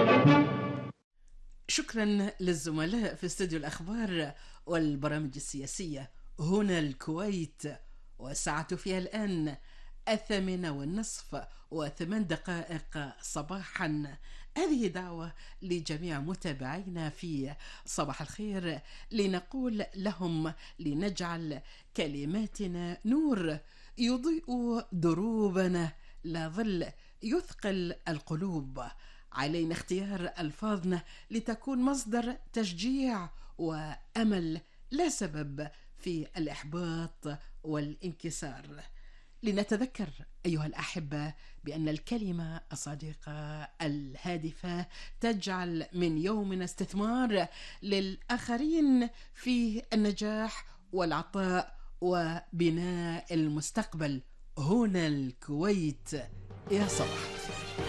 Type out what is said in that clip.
شكرا للزملاء في استوديو الأخبار والبرامج السياسية هنا الكويت، والساعة فيها الآن 8:08 صباحا. هذه دعوة لجميع متابعينا في صباح الخير، لنقول لهم لنجعل كلماتنا نور يضيء دروبنا، لا ظل يثقل القلوب. علينا اختيار ألفاظنا لتكون مصدر تشجيع وأمل، لا سبب في الإحباط والانكسار. لنتذكر أيها الأحبة بأن الكلمة الصادقة الهادفة تجعل من يومنا استثمار للآخرين في النجاح والعطاء وبناء المستقبل. هنا الكويت، يا صباح الخير.